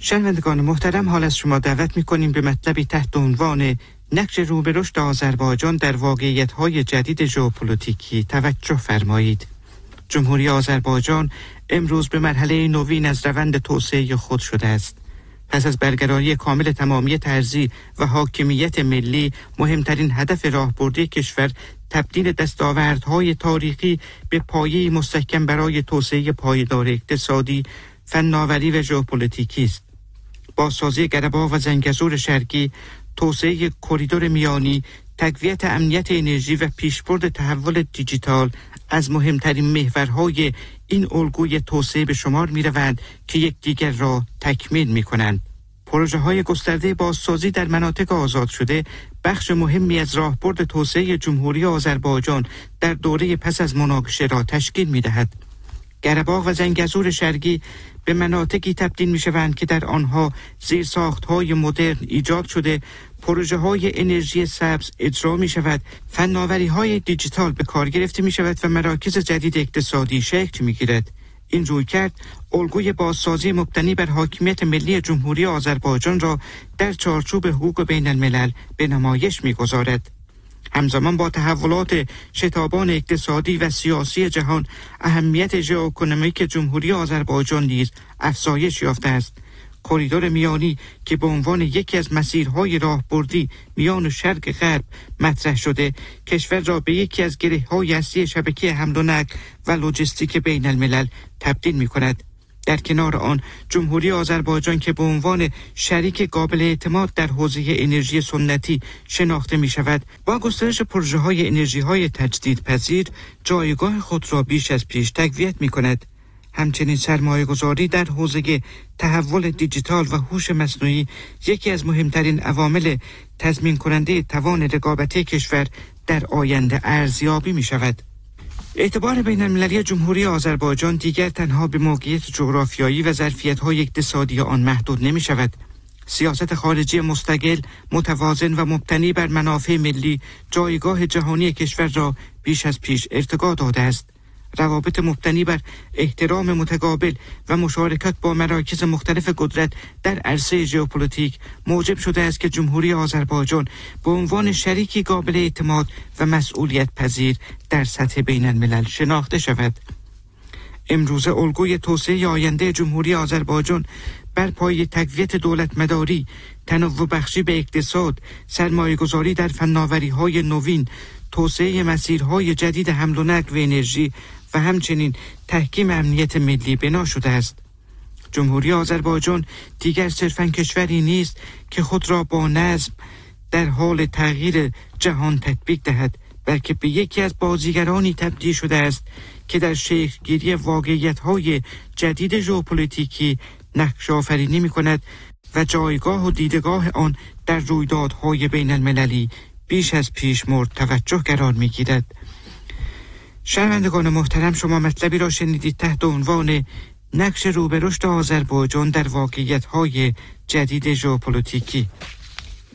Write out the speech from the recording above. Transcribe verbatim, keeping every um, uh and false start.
شنوندگان محترم، حال از شما دعوت می‌کنیم به مطلبی تحت عنوان نقش رو به رشد آذربایجان در واقعیت‌های جدید ژئوپلیتیکی توجه فرمایید. جمهوری آذربایجان امروز به مرحله نوین از روند توسعه خود شده است. پس از برقراری کامل تمامیت ارضی و حاکمیت ملی، مهمترین هدف راهبردی کشور تبدیل دستاوردهای تاریخی به پایه‌ای مستحکم برای توسعه پایدار اقتصادی، فناوری و ژئوپلیتیکی است. بازسازی قره‌باغ و زنگزور شرقی، توسعه کریدور میانی، تقویت امنیت انرژی و پیشبرد تحول دیجیتال از مهمترین محورهای این الگوی توسعه به شمار می‌روند که یکدیگر را تکمیل می‌کنند. پروژه‌های گسترده بازسازی در مناطق آزاد شده بخش مهمی از راهبرد توسعه جمهوری آذربایجان در دوره پس از مناقشه را تشکیل می‌دهد. قره‌باغ و زنگزور شرقی به مناطقی تبدیل می‌شوند که در آنها زیرساخت‌های مدرن ایجاد شده، پروژه‌های انرژی سبز اجرا می‌شود، فناوری‌های دیجیتال به کار گرفته می‌شود و مراکز جدید اقتصادی شکل می‌گیرد. این رویکرد الگوی بازسازی مبتنی بر حاکمیت ملی جمهوری آذربایجان را در چارچوب حقوق بین الملل به نمایش می‌گذارد. همزمان با تحولات شتابان اقتصادی و سیاسی جهان، اهمیت ژئواکونومیک جمهوری آذربایجان نیز افزایش یافته است. کریدور میانی که به عنوان یکی از مسیرهای راهبردی میان شرق غرب مطرح شده، کشور را به یکی از گره‌های اصلی شبکه حمل و نقل و لوجستیک بین الملل تبدیل می کند. در کنار آن، جمهوری آذربایجان که به عنوان شریک قابل اعتماد در حوزه انرژی سنتی شناخته می شود، با گسترش پروژه های انرژی های تجدیدپذیر جایگاه خود را بیش از پیش تقویت می کند. همچنین سرمایه گذاری در حوزه تحول دیجیتال و هوش مصنوعی یکی از مهمترین عوامل تضمین کننده توان رقابتی کشور در آینده ارزیابی می شود. اعتبار بین المللی جمهوری آذربایجان دیگر تنها به موقعیت جغرافیایی و ظرفیت‌های اقتصادی آن محدود نمی شود. سیاست خارجی مستقل، متوازن و مبتنی بر منافع ملی جایگاه جهانی کشور را بیش از پیش ارتقا داده است. روابط مبتنی بر احترام متقابل و مشارکت با مراکز مختلف قدرت در عرصه ژئوپلیتیک موجب شده است که جمهوری آذربایجان به عنوان شریکی قابل اعتماد و مسئولیت پذیر در سطح بین الملل شناخته شود. امروزه الگوی توسعه آینده جمهوری آذربایجان بر پایه تقویت دولت مداری، تنوع بخشی به اقتصاد، سرمایه گذاری در فناوری های نوین، توسعه مسیرهای جدید حمل و نقل و انرژی و همچنین تحکیم امنیت ملی بنا شده است. جمهوری آذربایجان دیگر صرفاً کشوری نیست که خود را با نظم در حال تغییر جهان تطبیق دهد، بلکه به یکی از بازیگرانی تبدیل شده است که در شکل‌گیری واقعیت‌های جدید ژئوپلیتیکی نقش آفرینی می‌کند و جایگاه و دیدگاه آن در رویدادهای بین المللی بیش از پیش مورد توجه قرار می‌گیرد. شنوندگان محترم، شما مطلبی را شنیدید تحت عنوان نقش رو به رشد آذربایجان در واقعیت‌های جدید ژئوپلیتیکی.